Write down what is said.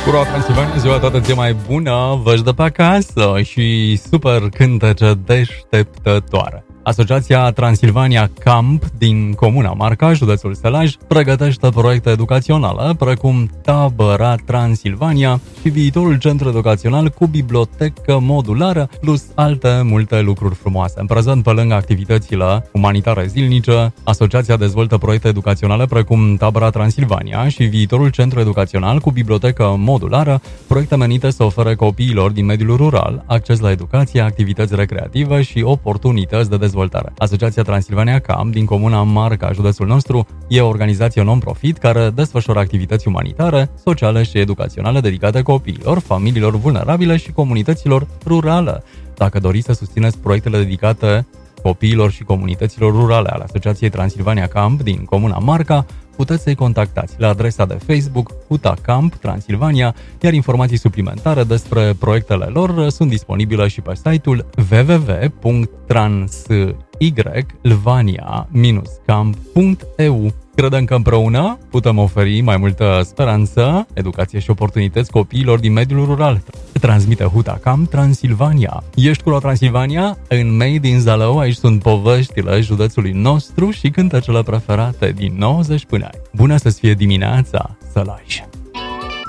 Cura Transilvania, ziua toată ție mai bună, vă-și dă pe acasă și super cântece deșteptătoare. Asociația Transilvania Camp din Comuna Marca, județul Sălaj, pregătește proiecte educaționale precum Tabăra Transilvania și viitorul centru educațional cu bibliotecă modulară, plus alte multe lucruri frumoase. În prezent, pe lângă activitățile umanitare zilnice, asociația dezvoltă proiecte educaționale precum Tabăra Transilvania și viitorul centru educațional cu bibliotecă modulară, proiecte menite să ofere copiilor din mediul rural acces la educație, activități recreative și oportunități de dezvoltare. Asociația Transilvania Camp din Comuna Marca, județul nostru, e o organizație non-profit care desfășoară activități umanitare, sociale și educaționale dedicate copiilor, familiilor vulnerabile și comunităților rurale. Dacă doriți să susțineți proiectele dedicate copiilor și comunităților rurale ale Asociației Transilvania Camp din Comuna Marca, puteți să-i contactați la adresa de Facebook Huta Camp Transilvania, iar informații suplimentare despre proiectele lor sunt disponibile și pe site-ul www.transilvania-camp.eu. Credem că împreună putem oferi mai multă speranță, educație și oportunități copiilor din mediul rural. Transmite Huta Camp Transilvania. Ești cu Transilvania? În Made in Zalău, aici sunt poveștile județului nostru și cântecele preferate din 90 până ani. Bună să-ți fie dimineața, Sălaj!